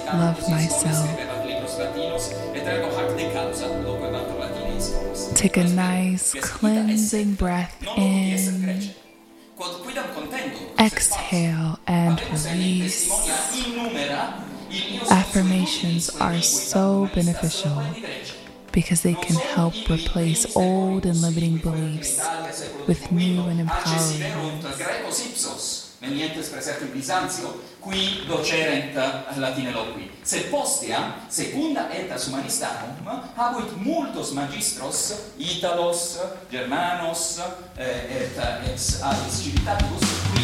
love myself. Take a nice cleansing breath in. Exhale and release. Affirmations are so beneficial because they can help replace old and limiting beliefs with new and empowering ones. Menientes praesertim Byzantio, qui docerent Latine loqui. Sed postea, secunda aetas humanistanum, habuit multos magistros, Italos, Germanos, et ex alis civitatibus,